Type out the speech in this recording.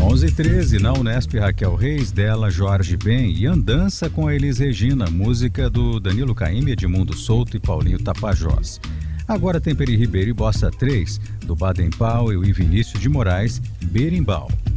11h13, na Unesp, Raquel Reis, dela Jorge Ben e Andança com a Elis Regina, música do Danilo Caymmi, Edmundo Souto e Paulinho Tapajós. Agora tem Peri Ribeiro e Bossa 3, do Baden Powell e Vinícius de Moraes, Berimbau.